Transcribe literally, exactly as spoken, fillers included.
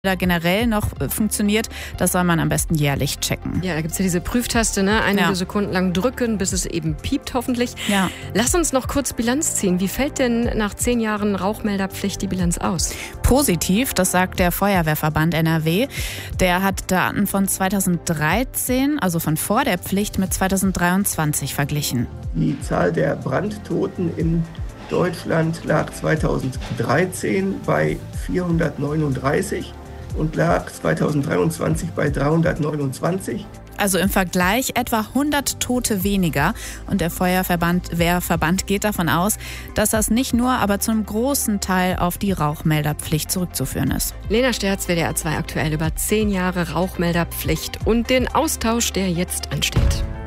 da generell noch funktioniert, das soll man am besten jährlich checken. Ja, da gibt es ja diese Prüftaste, ne? Einige Ja. Sekunden lang drücken, bis es eben piept hoffentlich. Ja. Lass uns noch kurz Bilanz ziehen. Wie fällt denn nach zehn Jahren Rauchmelderpflicht die Bilanz aus? Positiv, das sagt der Feuerwehrverband N R W. Der hat Daten von zweitausenddreizehn, also von vor der Pflicht, mit zweitausenddreiundzwanzig verglichen. Die Zahl der Brandtoten in Deutschland lag zweitausenddreizehn bei vierhundertneununddreißig und lag zweitausenddreiundzwanzig bei dreihundertneunundzwanzig. Also im Vergleich etwa hundert Tote weniger. Und der Feuerverband Wehrverband geht davon aus, dass das nicht nur, aber zu einem großen Teil auf die Rauchmelderpflicht zurückzuführen ist. Lena Sterz, W D R zwei aktuell über zehn Jahre Rauchmelderpflicht und den Austausch, der jetzt ansteht.